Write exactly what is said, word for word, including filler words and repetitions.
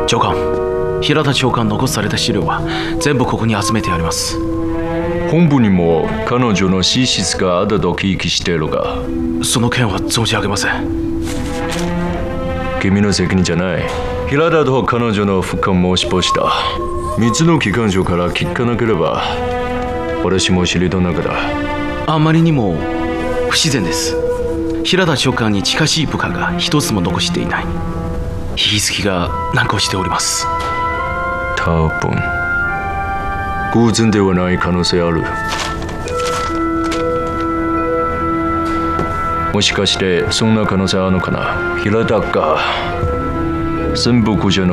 長官、平田長官残された資料は全部ここに集めてあります。 本部にも彼女の資質があったと聞きしているが、 その件は存じ上げません。 君の責任じゃない。平田と彼女の復刊申し越した。三つの機関所から聞かなければ私も知りた中だ。 あまりにも不自然です。平田長官に近しい部下が一つも残していない。引き継ぎが難航しております。 多分偶然ではない可能性ある。もしかしてそんな可能性あるのかな。平田か潜伏者の